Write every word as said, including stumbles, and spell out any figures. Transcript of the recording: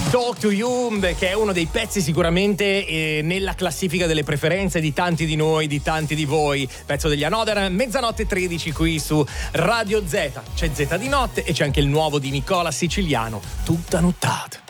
Talk to You, che è uno dei pezzi sicuramente eh, nella classifica delle preferenze di tanti di noi, di tanti di voi. Pezzo degli Another, mezzanotte tredici qui su Radio Z. C'è Z di notte e c'è anche il nuovo di Nicola Siciliano, Tutta nottata.